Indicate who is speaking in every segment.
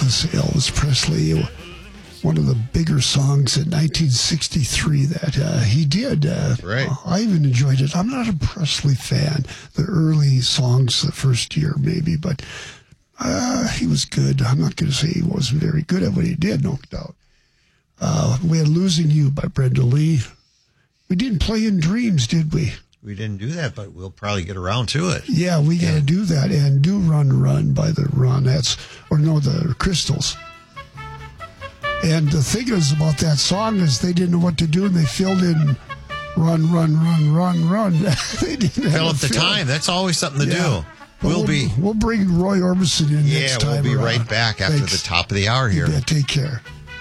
Speaker 1: this Elvis Presley, one of the bigger songs in 1963 that he did.
Speaker 2: Right.
Speaker 1: I even enjoyed it. I'm not a Presley fan. The early songs, the first year maybe, but he was good. I'm not going to say he wasn't very good at what he did, no doubt. We had Losing You by Brenda Lee. We didn't play In Dreams, did we?
Speaker 2: We didn't do that, but we'll probably get around to it.
Speaker 1: Yeah, we got to do that. And do Run Run by the Ronettes, the Crystals. And the thing is about that song is they didn't know what to do, and they filled in Run, Run, Run, Run, Run. They didn't
Speaker 2: fill up the time. That's always something to do.
Speaker 1: We'll bring Roy Orbison in next time.
Speaker 2: Yeah, we'll be
Speaker 1: around.
Speaker 2: right back after the top of the hour here.
Speaker 1: Yeah, take care.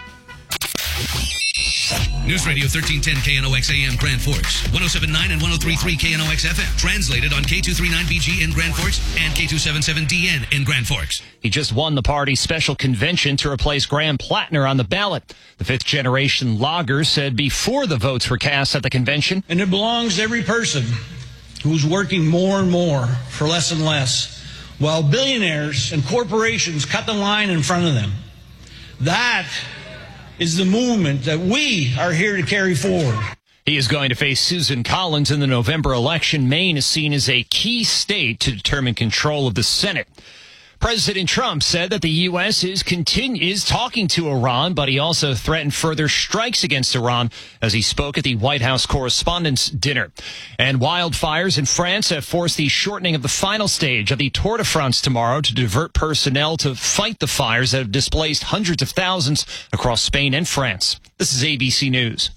Speaker 3: News Radio 1310 KNOX AM Grand Forks, 107.9 and 103.3 KNOX FM. Translated on K239BG in Grand Forks and K277DN in Grand Forks.
Speaker 4: He just won the party's special convention to replace Graham Plattner on the ballot. The fifth-generation logger said before the votes were cast at the convention.
Speaker 5: And it belongs to every person who's working more and more for less and less, while billionaires and corporations cut the line in front of them. That is the movement that we are here to carry forward.
Speaker 4: He is going to face Susan Collins in the November election. Maine is seen as a key state to determine control of the Senate. President Trump said that the U.S. is talking to Iran, but he also threatened further strikes against Iran as he spoke at the White House Correspondents' Dinner. And wildfires in France have forced the shortening of the final stage of the Tour de France tomorrow to divert personnel to fight the fires that have displaced hundreds of thousands across Spain and France. This is ABC News.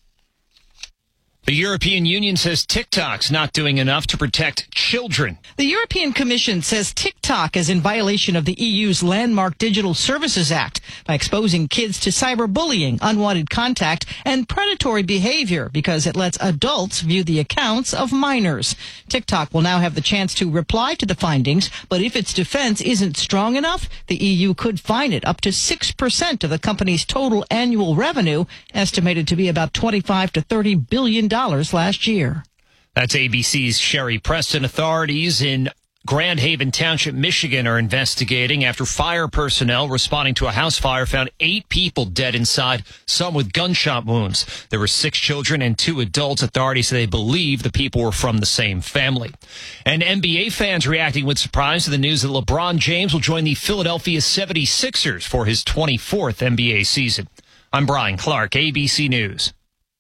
Speaker 4: The European Union says TikTok's not doing enough to protect children.
Speaker 6: The European Commission says TikTok is in violation of the EU's landmark Digital Services Act by exposing kids to cyberbullying, unwanted contact, and predatory behavior because it lets adults view the accounts of minors. TikTok will now have the chance to reply to the findings, but if its defense isn't strong enough, the EU could fine it up to 6% of the company's total annual revenue, estimated to be about $25 to $30 billion last year.
Speaker 4: That's ABC's Sherry Preston. Authorities in Grand Haven Township, Michigan are investigating after fire personnel responding to a house fire found 8 people dead inside, some with gunshot wounds. There were 6 children and 2 adults. Authorities say they believe the people were from the same family. And NBA fans reacting with surprise to the news that LeBron James will join the Philadelphia 76ers for his 24th NBA season. I'm Brian Clark, ABC News.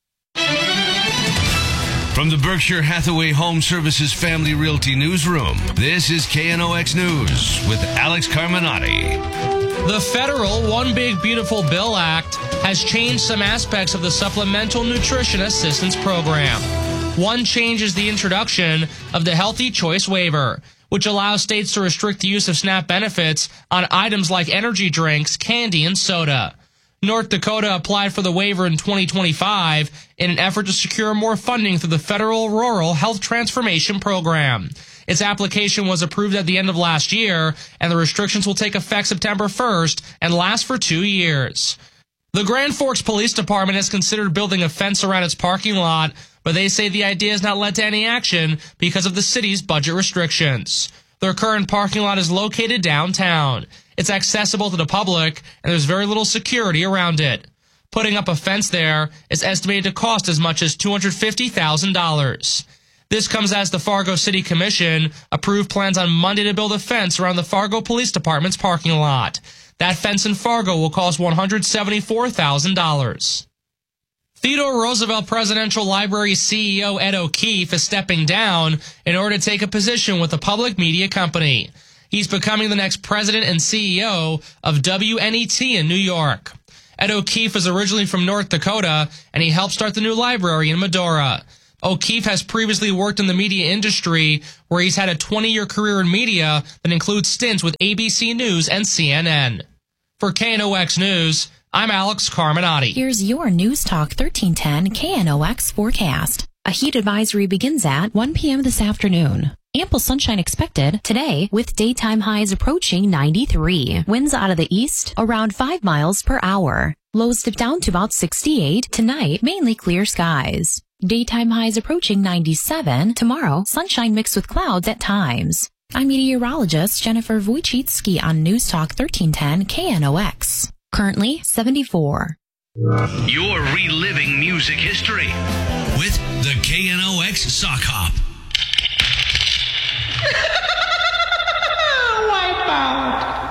Speaker 3: From the Berkshire Hathaway Home Services Family Realty Newsroom, this is KNOX News with Alex Carminati.
Speaker 7: The federal One Big Beautiful Bill Act has changed some aspects of the Supplemental Nutrition Assistance Program. One change is the introduction of the Healthy Choice Waiver, which allows states to restrict the use of SNAP benefits on items like energy drinks, candy, and soda. North Dakota applied for the waiver in 2025 in an effort to secure more funding through the Federal Rural Health Transformation Program. Its application was approved at the end of last year, and the restrictions will take effect September 1st and last for 2 years. The Grand Forks Police Department has considered building a fence around its parking lot, but they say the idea has not led to any action because of the city's budget restrictions. Their current parking lot is located downtown. It's accessible to the public, and there's very little security around it. Putting up a fence there is estimated to cost as much as $250,000. This comes as the Fargo City Commission approved plans on Monday to build a fence around the Fargo Police Department's parking lot. That fence in Fargo will cost $174,000. Theodore Roosevelt Presidential Library CEO Ed O'Keefe is stepping down in order to take a position with a public media company. He's becoming the next president and CEO of WNET in New York. Ed O'Keefe is originally from North Dakota, and he helped start the new library in Medora. O'Keefe has previously worked in the media industry, where he's had a 20-year career in media that includes stints with ABC News and CNN. For KNOX News, I'm Alex Carminati.
Speaker 8: Here's your News Talk 1310 KNOX forecast. A heat advisory begins at 1 p.m. this afternoon. Ample sunshine expected today with daytime highs approaching 93. Winds out of the east around 5 miles per hour. Lows dip down to about 68. Tonight, mainly clear skies. Daytime highs approaching 97. Tomorrow, sunshine mixed with clouds at times. I'm meteorologist Jennifer Wojcicki on News Talk 1310 KNOX. Currently 74.
Speaker 3: You're reliving music history with the KNOX Sock Hop.